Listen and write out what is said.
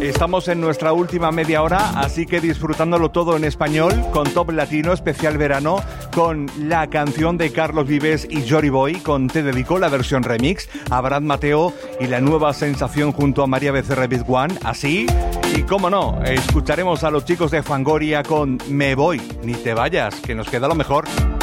Estamos en nuestra última media hora, así que disfrutándolo todo en español, con Top Latino, especial verano, con la canción de Carlos Vives y Jory Boy, con Te Dedico, la versión remix, a Brad Mateo y la nueva sensación junto a María Becerra Big One, así. Y cómo no, escucharemos a los chicos de Fangoria con Me Voy, ni te vayas, que nos queda lo mejor.